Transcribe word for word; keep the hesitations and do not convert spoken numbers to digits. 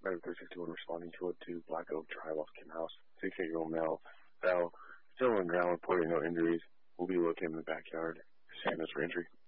Medical three sixty-one responding to a to Black Oak Drive off Kim House. sixty-eight-year-old male fell, still on the ground, reporting no injuries. Will be located in the backyard. Standards for injury.